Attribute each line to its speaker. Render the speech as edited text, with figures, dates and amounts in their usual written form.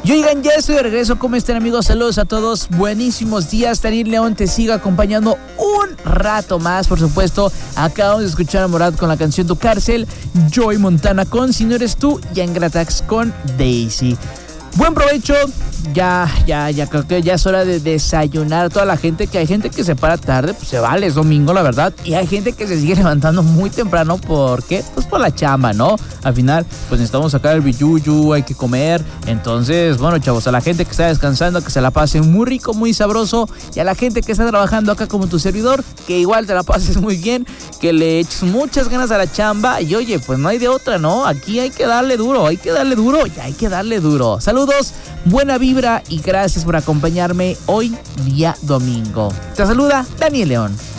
Speaker 1: Y oigan, ya estoy de regreso. ¿Cómo están, amigos? Saludos a todos. Buenísimos días. Daniel León te sigue acompañando un rato más, por supuesto. Acabamos de escuchar a Morat con la canción Tu Cárcel, Joy Montana con Si No Eres Tú y Angratax con Daisy. Buen provecho. Ya creo que ya es hora de desayunar. Toda la gente, que hay gente que se para tarde, pues se vale, es domingo, la verdad. Y hay gente que se sigue levantando muy temprano. ¿Por qué? Pues por la chamba, ¿no? Al final, pues necesitamos sacar el billuyu, hay que comer. Entonces, bueno, chavos, a la gente que está descansando, que se la pase muy rico, muy sabroso. Y a la gente que está trabajando acá como tu servidor, que igual te la pases muy bien, que le eches muchas ganas a la chamba. Y oye, pues no hay de otra, ¿no? Aquí hay que darle duro, y hay que darle duro. Saludos, buena vibra y gracias por acompañarme hoy día domingo. Te saluda Daniel León.